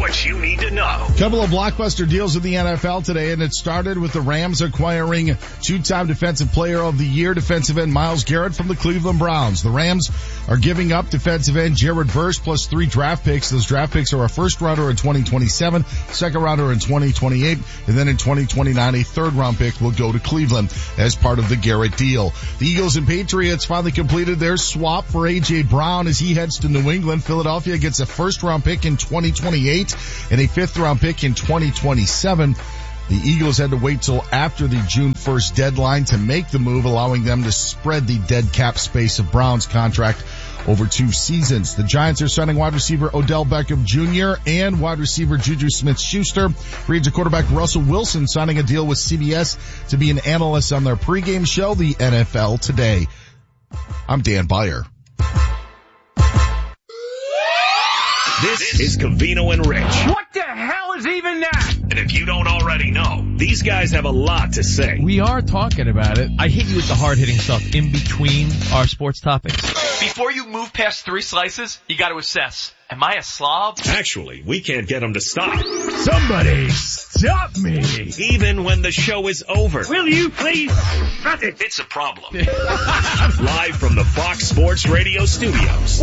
what you need to know. Couple of blockbuster deals in the NFL today, and it started with the Rams acquiring two-time Defensive Player of the Year defensive end Myles Garrett from the Cleveland Browns. The Rams are giving up defensive end Jared Verse plus 3 draft picks. Those draft picks are a first rounder in 2027, second rounder in 2028, and then in 2029 a third round pick will go to Cleveland as part of the Garrett deal. The Eagles and Patriots finally completed their swap for A.J. Brown as he heads to New England. Philadelphia gets a first round pick in 2028 and a fifth round pick in 2027. The Eagles had to wait till after the June 1st deadline to make the move, allowing them to spread the dead cap space of Brown's contract over 2 seasons. The Giants are signing wide receiver Odell Beckham Jr. and wide receiver Juju Smith-Schuster. Ranger quarterback Russell Wilson signing a deal with CBS to be an analyst on their pregame show, The NFL Today. I'm Dan Beyer. This is Covino and Rich. What the hell is even that? And if you don't already know, these guys have a lot to say. We are talking about it. I hit you with the hard-hitting stuff in between our sports topics. Before you move past 3 slices, you got to assess. Am I a slob? Actually, we can't get them to stop. Somebody stop me. Even when the show is over. Will you please cut it? It's a problem. Live from the Fox Sports Radio studios.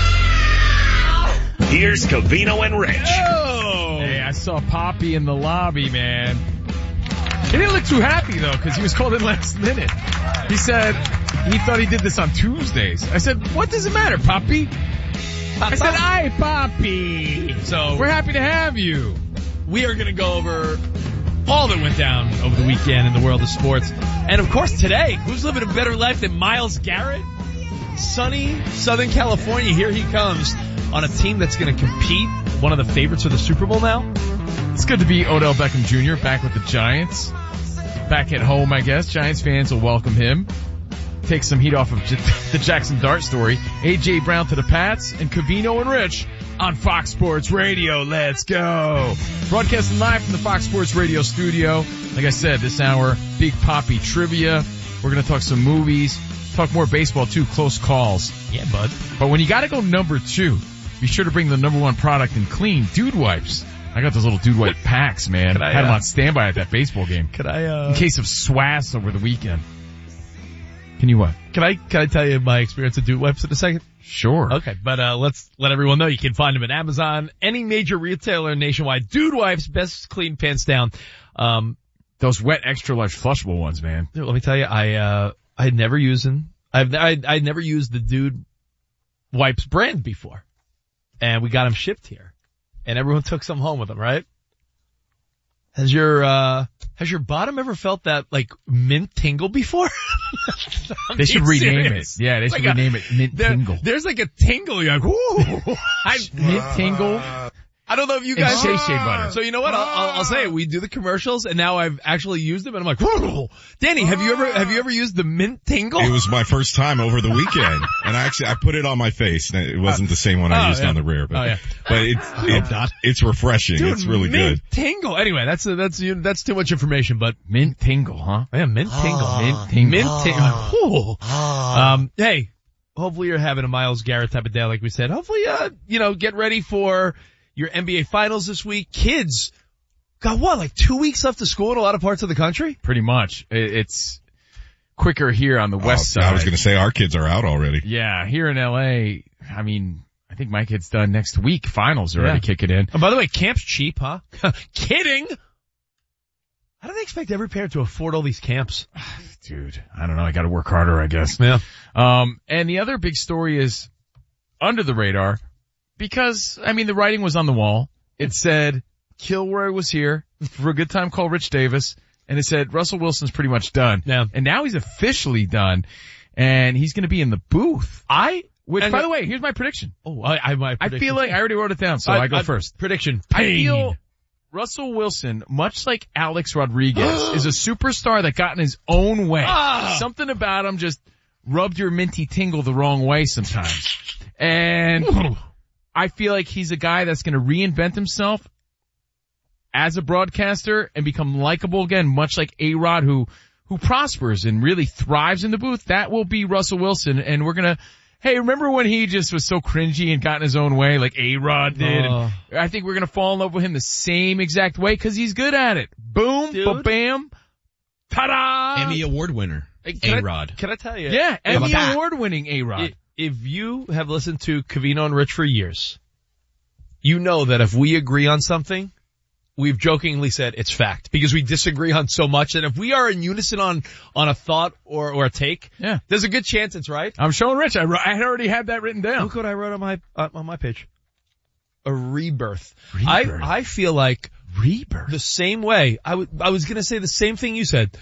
Here's Covino and Rich. Oh. Hey, I saw Poppy in the lobby, man. He didn't look too happy, though, because he was called in last minute. He said he thought he did this on Tuesdays. I said, what does it matter, Poppy? I said, hi, Poppy. So we're happy to have you. We are going to go over all that went down over the weekend in the world of sports. And, of course, today, who's living a better life than Myles Garrett? Sunny Southern California, here he comes on a team that's going to compete, one of the favorites for the Super Bowl now. It's good to be Odell Beckham Jr. back with the Giants. Back at home, I guess. Giants fans will welcome him. Take some heat off of the Jackson Dart story. A.J. Brown to the Pats and Covino and Rich on Fox Sports Radio. Let's go. Broadcasting live from the Fox Sports Radio studio. Like I said, this hour, Big Poppy trivia. We're going to talk some movies. Talk more baseball, too. Close calls. Yeah, bud. But when you got to go number 2, be sure to bring the number 1 product in clean, Dude Wipes. I got those little Dude Wipe packs, man. Had them on standby at that baseball game. In case of swass over the weekend. Can you what? Can I tell you my experience with Dude Wipes in a second? Sure. Okay, but let's let everyone know you can find them at Amazon, any major retailer nationwide. Dude Wipes, best clean pants down. Those wet extra large flushable ones, man. Dude, let me tell you, I'd never used them. I'd never used the Dude Wipes brand before. And we got them shipped here. And everyone took some home with them, right? Has your bottom ever felt that, like, mint tingle before? They should rename it. Yeah, they should rename it Mint Tingle. There's like a tingle. You're like, ooh. Mint Tingle. I don't know if you guys Shea Butter. So you know what? I'll say it. We do the commercials, and now I've actually used them, and I'm like, whoa. Danny, have you ever used the Mint Tingle? It was my first time over the weekend, and I put it on my face. It wasn't the same one I used on the rear, but it's refreshing. Dude, it's really Mint good. Tingle. Anyway, that's too much information, but Mint Tingle, huh? Yeah, Mint Tingle. Mint Tingle. Mint Tingle. Hey, hopefully you're having a Myles Garrett type of day, like we said. Hopefully, get ready for your NBA finals this week. Kids got like 2 weeks left of school in a lot of parts of the country? Pretty much. It's quicker here on the west side. I was going to say our kids are out already. Yeah, here in LA, I mean, I think my kid's done next week. Finals are already kicking in. Oh, by the way, camp's cheap, huh? Kidding! How do they expect every parent to afford all these camps? Dude, I don't know. I got to work harder, I guess. Yeah. And the other big story is under the radar because, I mean, the writing was on the wall. It said Kilroy was here for a good time called Rich Davis, and it said Russell Wilson's pretty much done. Yeah. And now he's officially done, and he's going to be in the booth. By the way, here's my prediction. Oh, my prediction. I feel like I already wrote it down, so I go first. Prediction. I feel Russell Wilson, much like Alex Rodriguez, is a superstar that got in his own way. Something about him just rubbed your minty tingle the wrong way sometimes. And I feel like he's a guy that's going to reinvent himself as a broadcaster and become likable again, much like A-Rod, who prospers and really thrives in the booth. That will be Russell Wilson, and we're going to Hey, remember when he just was so cringy and got in his own way like A-Rod did? And I think we're going to fall in love with him the same exact way because he's good at it. Boom, ba-bam, ta-da! Emmy Award winner, A-Rod. Can I tell you? Yeah, Emmy Award winning A-Rod. If you have listened to Covino and Rich for years, you know that if we agree on something, we've jokingly said it's fact because we disagree on so much that if we are in unison on a thought or a take, there's a good chance it's right. I'm showing Rich. I already had that written down. Look what I wrote on my page. A rebirth. I feel like rebirth. The same way. I was going to say the same thing you said.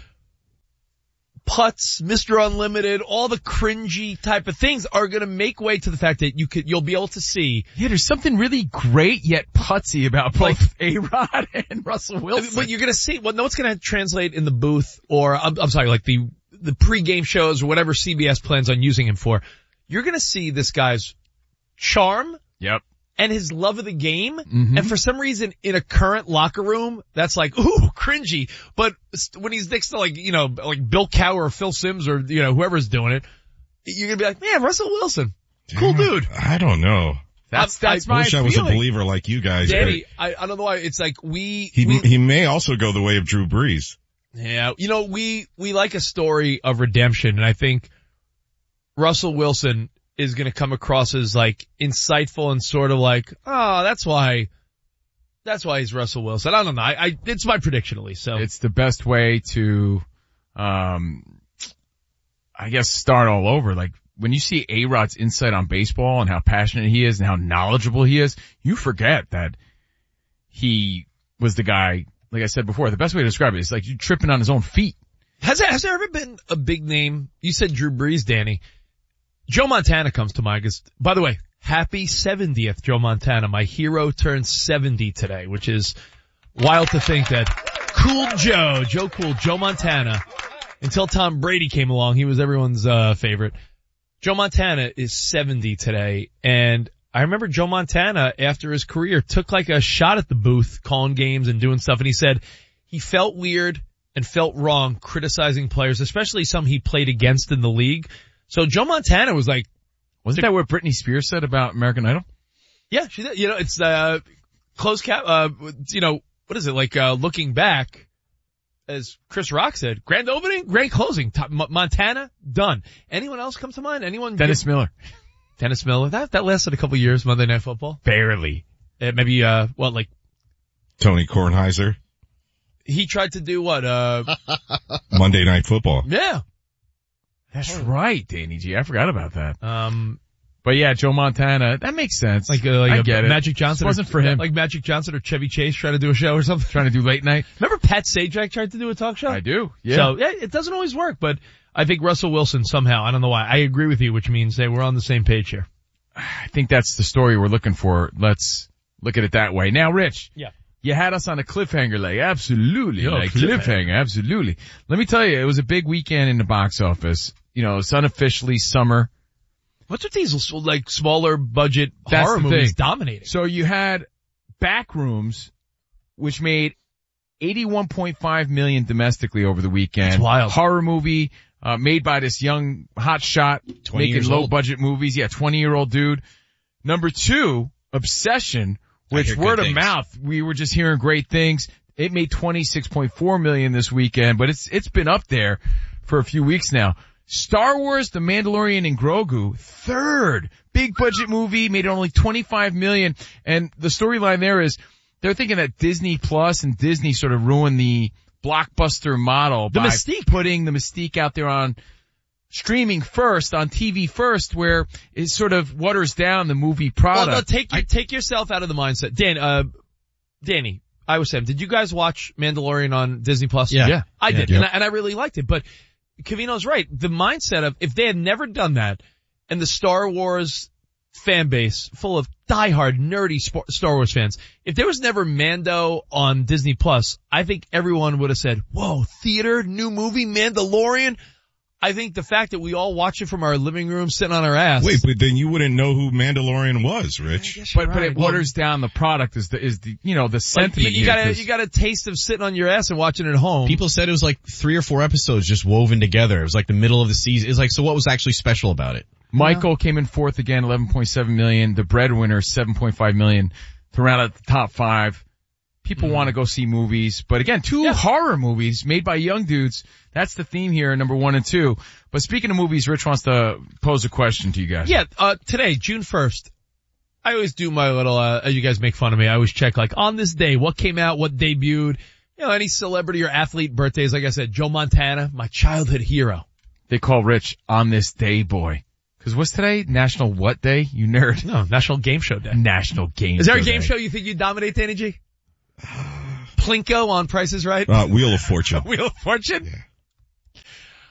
Putts, Mr. Unlimited, all the cringy type of things are going to make way to the fact that you'll be able to see. Yeah, there's something really great yet putsy about both A-Rod and Russell Wilson. But you're going to see, well, no, it's going to translate in the booth or, I'm sorry, like the pregame shows or whatever CBS plans on using him for. You're going to see this guy's charm. Yep. And his love of the game. Mm-hmm. And for some reason in a current locker room, that's like, ooh, cringy. But when he's next to like Bill Cowher or Phil Simms or, whoever's doing it, you're going to be like, man, Russell Wilson. Cool dude. I don't know. That's I my wish feeling. I was a believer like you guys. Danny, I don't know why. It's like he may also go the way of Drew Brees. Yeah. We like a story of redemption. And I think Russell Wilson is going to come across as like insightful and sort of like, oh, that's why he's Russell Wilson. I don't know. It's my prediction at least. So it's the best way to, I guess start all over. Like when you see A-Rod's insight on baseball and how passionate he is and how knowledgeable he is, you forget that he was the guy, like I said before, the best way to describe it is like you tripping on his own feet. Has there ever been a big name? You said Drew Brees, Danny. Joe Montana comes to mind because, by the way, happy 70th, Joe Montana. My hero turned 70 today, which is wild to think that Joe Montana, until Tom Brady came along, he was everyone's favorite. Joe Montana is 70 today, and I remember Joe Montana, after his career, took like a shot at the booth, calling games and doing stuff, and he said he felt weird and felt wrong criticizing players, especially some he played against in the league. So Joe Montana was like, wasn't that what Britney Spears said about American Idol? Yeah, she did. It's, closed cap, what is it? Like, looking back, as Chris Rock said, grand opening, grand closing. Montana, done. Anyone else come to mind? Dennis Miller. Dennis Miller. That lasted a couple years, Monday Night Football. Barely. Maybe, Tony Kornheiser. He tried to do what, Monday Night Football. Yeah. That's right, Danny G. I forgot about that. But yeah, Joe Montana, that makes sense. I get it. Magic Johnson. It wasn't for him. Like Magic Johnson or Chevy Chase trying to do a show or something. Trying to do late night. Remember Pat Sajak tried to do a talk show? I do. Yeah. So yeah, it doesn't always work, but I think Russell Wilson somehow, I don't know why, I agree with you, which means we're on the same page here. I think that's the story we're looking for. Let's look at it that way. Now, Rich. Yeah. You had us on a cliffhanger, like, absolutely. Cliffhanger, absolutely. Let me tell you, it was a big weekend in the box office. It's unofficially summer. What's with these, like, smaller budget horror movies dominating? So you had Backrooms, which made $81.5 million domestically over the weekend. That's wild. Horror movie, made by this young hotshot making low budget movies. Yeah, 20-year-old dude. Number 2, Obsession, which word of mouth, we were just hearing great things. It made $26.4 million this weekend, but it's been up there for a few weeks now. Star Wars, The Mandalorian and Grogu, 3rd big budget movie, made only $25 million. And the storyline there is they're thinking that Disney Plus and Disney sort of ruined the blockbuster model by putting the mystique out there on streaming first, on TV first, where it sort of waters down the movie product. Well, no, take yourself out of the mindset. Danny, I was saying, did you guys watch Mandalorian on Disney Plus? Yeah. I did, and I really liked it, but Covino's right. The mindset of, if they had never done that, and the Star Wars fan base, full of diehard, nerdy Star Wars fans, if there was never Mando on Disney Plus, I think everyone would have said, whoa, theater, new movie, Mandalorian? I think the fact that we all watch it from our living room sitting on our ass. Wait, but then you wouldn't know who Mandalorian was, Rich. But it waters down the product is the sentiment. Like you got a taste of sitting on your ass and watching it at home. People said it was like 3 or 4 episodes just woven together. It was like the middle of the season. It's like, so what was actually special about it? Michael came in fourth again, 11.7 million. The Breadwinner, 7.5 million to round out the top 5. People want to go see movies, but again, 2 horror movies made by young dudes. That's the theme here, number 1 and 2. But speaking of movies, Rich wants to pose a question to you guys. Yeah, today, June 1st, I always do my little, you guys make fun of me. I always check like on this day, what came out, what debuted, any celebrity or athlete birthdays. Like I said, Joe Montana, my childhood hero. They call Rich on this day boy. Cause what's today? National what day? You nerd. No, National Game Show Day. National Game Show. Is there a game day. show you think you'd dominate, Danny G? Plinko on Price is Right? Wheel of Fortune. Wheel of Fortune? Yeah.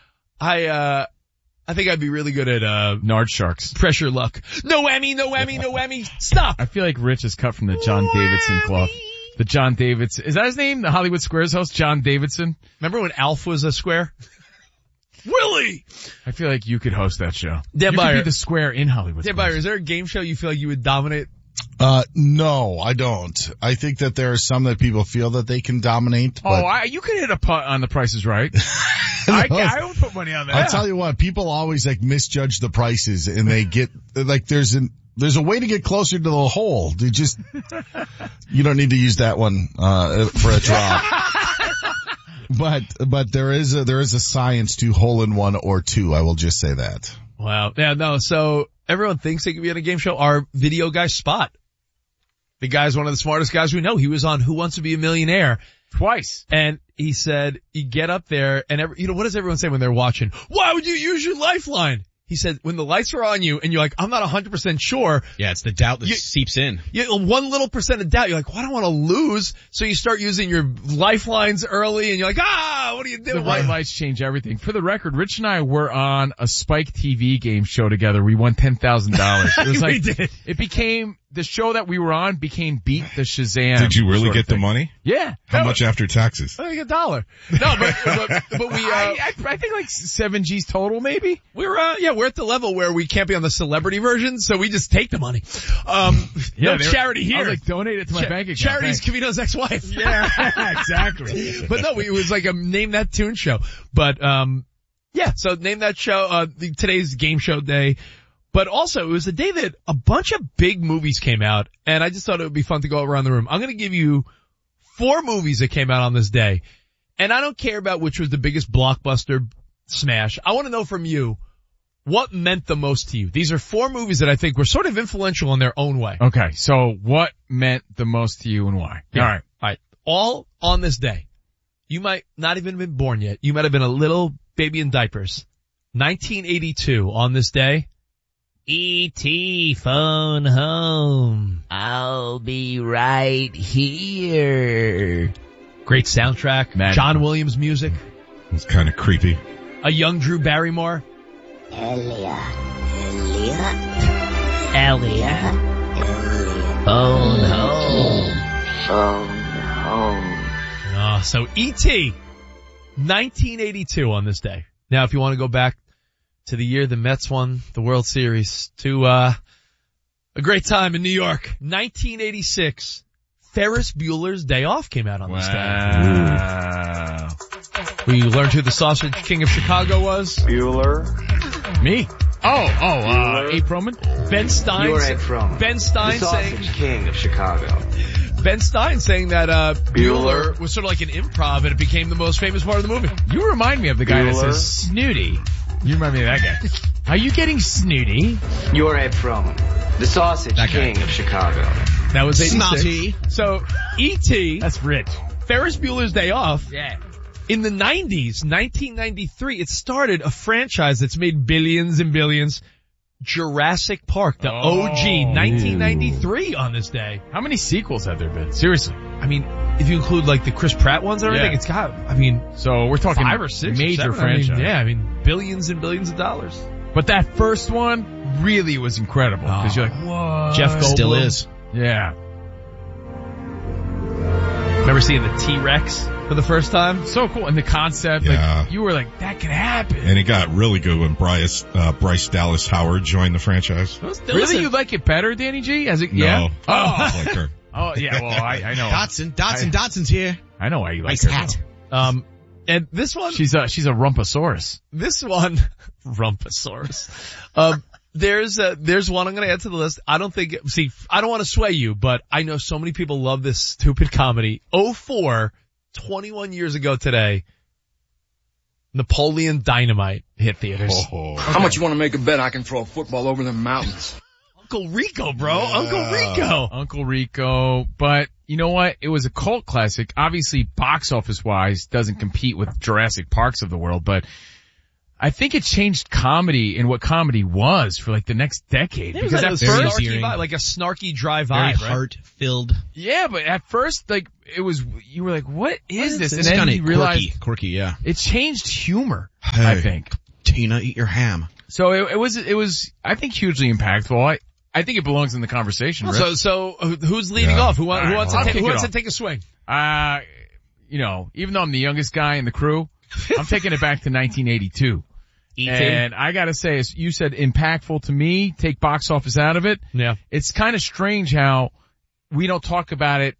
I think I'd be really good at, Nard Sharks. Pressure Luck. No whammy, no whammy, no whammy. Stop! I feel like Rich is cut from the John Davidson cloth. The John Davidson. Is that his name? The Hollywood Squares host? John Davidson? Remember when Alf was a square? Willie! I feel like you could host that show. Dan you Byer. could be the square in Hollywood Dan Squares. Byer, is there a game show you feel like you would dominate? No, I don't. I think that there are some that people feel that they can dominate. But You could hit a putt on The Price is Right. I would put money on that. I'll tell you what, people always misjudge the prices and they get, there's a way to get closer to the hole. You don't need to use that one, for a draw. But there is a science to hole in 1 or 2. I will just say that. Wow. Yeah, no, so everyone thinks they could be on a game show. Our video guy, Spot. The guy's one of the smartest guys we know. He was on Who Wants to Be a Millionaire twice. And he said, you get up there and what does everyone say when they're watching? Why would you use your lifeline? He said, when the lights are on you and you're like, I'm not 100% sure. Yeah, it's the doubt that seeps in. Yeah, 1 little % of doubt. You're like, well, I don't want to lose. So you start using your lifelines early and you're like, what are you doing? The white lights change everything. For the record, Rich and I were on a Spike TV game show together. We won $10,000. It was like, we did. It became, the show that we were on became Beat the Shazam. Did you really get the money? Yeah. How much after taxes? I think $1. No, but we, I think like 7 G's total maybe. We're at the level where we can't be on the celebrity version, so we just take the money. No charity here. I was like, donate it to my bank account. Charity's Cavino's ex-wife. Yeah, exactly. But no, it was like a Name That Tune show. But, so Name That Show, today's game show day. But also, it was a day that a bunch of big movies came out, and I just thought it would be fun to go around the room. I'm gonna give you 4 movies that came out on this day. And I don't care about which was the biggest blockbuster smash. I want to know from you, what meant the most to you? These are 4 movies that I think were sort of influential in their own way. Okay, so what meant the most to you and why? Yeah. All right. All on this day. You might not even have been born yet. You might have been a little baby in diapers. 1982 on this day. E.T. Phone Home. I'll be right here. Great soundtrack. John Williams music. It's kind of creepy. A young Drew Barrymore. Elliot. Phone Home. Phone home. Oh, so E.T. 1982 on this day. Now, if you want to go back to the year the Mets won the World Series, to a great time in New York, 1986, Ferris Bueller's Day Off came out on this day. Wow. We learned who the Sausage King of Chicago was. Bueller. Me? Abe Froman? Ben Stein. You're Ed Froman. Ben Stein the Sausage King of Chicago. Ben Stein saying that Bueller was sort of like an improv and it became the most famous part of the movie. You remind me of the guy that says snooty. You remind me of that guy. Are you getting snooty? You're Ed Froman. The Sausage King of Chicago. That was 86. Snotty. So, E.T. That's rich. Ferris Bueller's Day Off. Yeah. In the 90s, 1993, it started a franchise that's made billions and billions. Jurassic Park, the OG, 1993 on this day. How many sequels have there been? Seriously. I mean, if you include like the Chris Pratt ones and everything, it's got, so we're talking 5 or 6 major or 7. franchise. Billions and billions of dollars. But that first one really was incredible. Cause you're like, whoa. Jeff Goldblum. Still is. Yeah. Remember seeing the T-Rex for the first time? So cool. And the concept, you were like, that could happen. And it got really good when Bryce Dallas Howard joined the franchise. Really? You like it better, Danny G? No. Yeah? I like her. Oh, yeah, well, I know. Dotson's here. I know why you like Nice her. hat. And this one, she's a Rumpasaurus. this one, Rumpasaurus. There's one I'm going to add to the list. I don't want to sway you, but I know so many people love this stupid comedy. 04, 21 years ago today, Napoleon Dynamite hit theaters. How much you want to make a bet I can throw a football over the mountains? Uncle Rico, bro. Uncle Rico. But you know what? It was a cult classic. Obviously, box office wise, doesn't compete with Jurassic Parks of the world, but I think it changed comedy and what comedy was for like the next decade. Because at first, like a snarky dry vibe, very right? heart-filled. Yeah, but at first, like, you were like, what is this? And It's then kind you of realized quirky, yeah. it changed humor, Hey, I think. Tina, eat your ham. So it was, I think, hugely impactful. I think it belongs in the conversation, Rich. So who's leading off? Who wants to take a swing? You know, even though I'm the youngest guy in the crew, I'm taking it back to 1982. And I gotta say, as you said, impactful to me, take box office out of it. Yeah. It's kind of strange how we don't talk about it,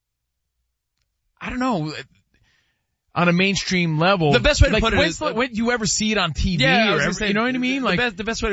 I don't know, on a mainstream level. The best way to put it is, when do you ever see it on TV? Yeah, you know what I mean? Like, the best way